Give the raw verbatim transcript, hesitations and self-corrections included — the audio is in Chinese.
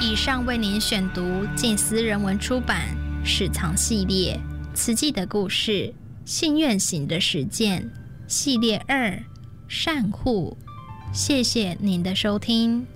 以上为您选读静思人文出版史藏系列慈济的故事信愿行的实践系列二善护。谢谢您的收听。